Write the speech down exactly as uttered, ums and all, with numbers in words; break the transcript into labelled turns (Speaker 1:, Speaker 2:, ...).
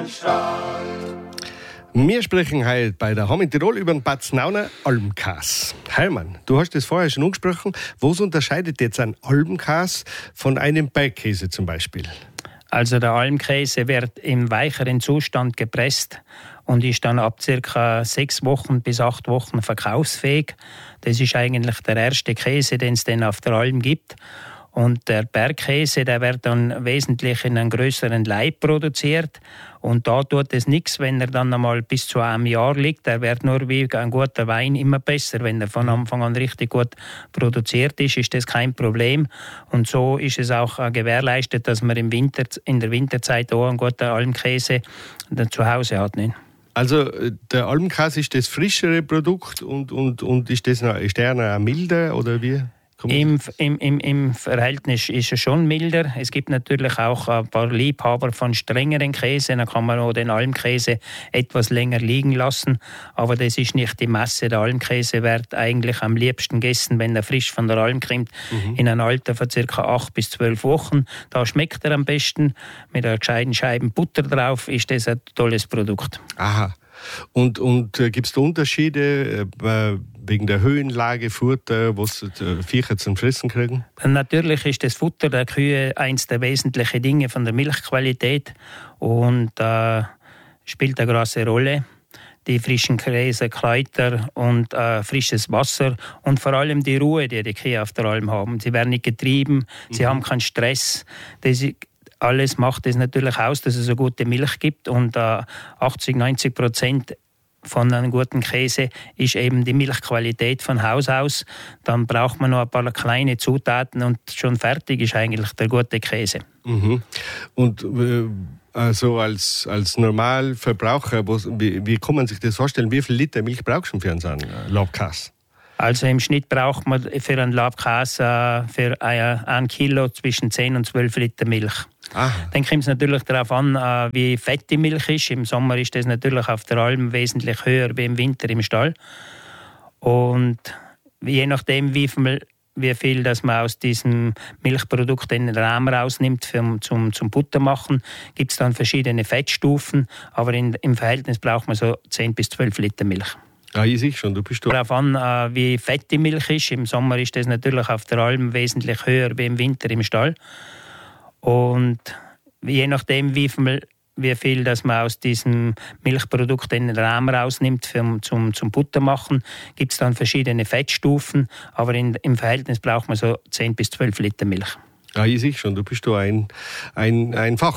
Speaker 1: Stall.
Speaker 2: Wir sprechen heute bei der Hom in Tirol über den Batznauner Almkäse. Hermann, du hast das vorher schon angesprochen. Was unterscheidet jetzt ein Almkäse von einem Bergkäse zum Beispiel?
Speaker 3: Also der Almkäse wird im weicheren Zustand gepresst und ist dann ab ca. sechs Wochen bis acht Wochen verkaufsfähig. Das ist eigentlich der erste Käse, den es denn auf der Alm gibt. Und der Bergkäse, der wird dann wesentlich in einem größeren Leib produziert. Und da tut es nichts, wenn er dann einmal bis zu einem Jahr liegt. Er wird nur wie ein guter Wein immer besser. Wenn er von Anfang an richtig gut produziert ist, ist das kein Problem. Und so ist es auch gewährleistet, dass man im Winter, in der Winterzeit auch einen guten Almkäse zu Hause hat. Nicht?
Speaker 2: Also der Almkäse ist das frischere Produkt und, und, und ist, das noch, ist der noch milder oder wie?
Speaker 3: Im, im, im, Im Verhältnis ist es schon milder. Es gibt natürlich auch ein paar Liebhaber von strengeren Käse. Dann kann man auch den Almkäse etwas länger liegen lassen. Aber das ist nicht die Masse. Der Almkäse wird eigentlich am liebsten gegessen, wenn er frisch von der Alm kommt, mhm. in einem Alter von ca. acht bis zwölf Wochen. Da schmeckt er am besten. Mit einer gescheiten Scheibe Butter drauf ist das ein tolles Produkt.
Speaker 2: Aha. Und, und äh, gibt es da Unterschiede äh, wegen der Höhenlage, Futter, was die Viecher zum Fressen kriegen?
Speaker 3: Natürlich ist das Futter der Kühe eines der wesentlichen Dinge von der Milchqualität und äh, spielt eine große Rolle. Die frischen Gräser, Kräuter und äh, frisches Wasser und vor allem die Ruhe, die die Kühe auf der Alm haben. Sie werden nicht getrieben, mhm. sie haben keinen Stress. Das alles macht es natürlich aus, dass es eine gute Milch gibt und äh, achtzig, neunzig Prozent von einem guten Käse ist eben die Milchqualität von Haus aus. Dann braucht man noch ein paar kleine Zutaten und schon fertig ist eigentlich der gute Käse.
Speaker 2: Mhm. Und äh, also als, als Normalverbraucher, was, wie, wie kann man sich das vorstellen? Wie viel Liter Milch brauchst du für einen Labkäse?
Speaker 3: Also im Schnitt braucht man für einen Labkäse äh, für ein, ein Kilo zwischen zehn und zwölf Liter Milch. Aha. Dann kommt es natürlich darauf an, äh, wie fett die Milch ist. Im Sommer ist das natürlich auf der Alm wesentlich höher wie im Winter im Stall. Und je nachdem, wie viel, wie viel dass man aus diesem Milchprodukt den Rahm rausnimmt für, zum, zum Butter machen, gibt es dann verschiedene Fettstufen. Aber in, im Verhältnis braucht man so zehn bis zwölf Liter Milch.
Speaker 2: Ah, ich sehe schon, du bist da.
Speaker 3: Darauf an, äh, wie fett die Milch ist. Im Sommer ist das natürlich auf der Alm wesentlich höher wie im Winter im Stall. Und je nachdem, wie viel, wie viel dass man aus diesem Milchprodukt den Rahm rausnimmt für, zum, zum Butter machen, gibt es dann verschiedene Fettstufen. Aber in, im Verhältnis braucht man so zehn bis zwölf Liter Milch.
Speaker 2: Ah, ich sehe schon, du bist da ein, ein, ein Fach.